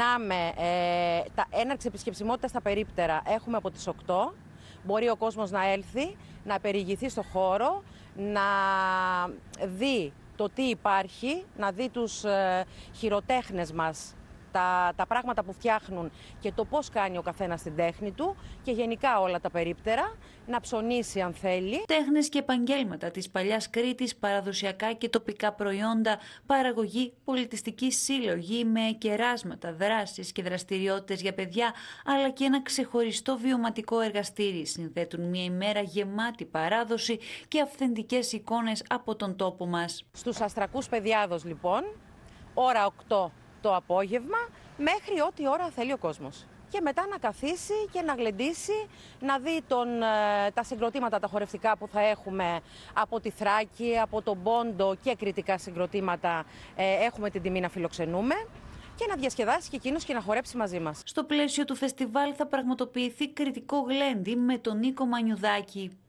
ξεκινάμε έναρξη επισκεψιμότητας στα περίπτερα. Έχουμε από τις 8. Μπορεί ο κόσμος να έλθει, να περιηγηθεί στο χώρο, να δει το τι υπάρχει, να δει τους χειροτέχνες μας, τα πράγματα που φτιάχνουν και το πώς κάνει ο καθένας την τέχνη του και γενικά όλα τα περίπτερα, να ψωνίσει αν θέλει. Τέχνες και επαγγέλματα της παλιάς Κρήτης, παραδοσιακά και τοπικά προϊόντα, παραγωγή, πολιτιστική σύλλογη με κεράσματα, δράσεις και δραστηριότητες για παιδιά, αλλά και ένα ξεχωριστό βιωματικό εργαστήρι συνθέτουν μια ημέρα γεμάτη παράδοση και αυθεντικές εικόνες από τον τόπο μας. Στους Αστρακούς Παιδιάδος λοιπόν, ώρα 8 το απόγευμα, μέχρι ό,τι ώρα θέλει ο κόσμος. Και μετά να καθίσει και να γλεντήσει, να δει τα συγκροτήματα τα χορευτικά που θα έχουμε από τη Θράκη, από τον Πόντο και κρητικά συγκροτήματα έχουμε την τιμή να φιλοξενούμε και να διασκεδάσει και εκείνος και να χορέψει μαζί μας. Στο πλαίσιο του φεστιβάλ θα πραγματοποιηθεί κρητικό γλέντι με τον Νίκο Μανιουδάκη.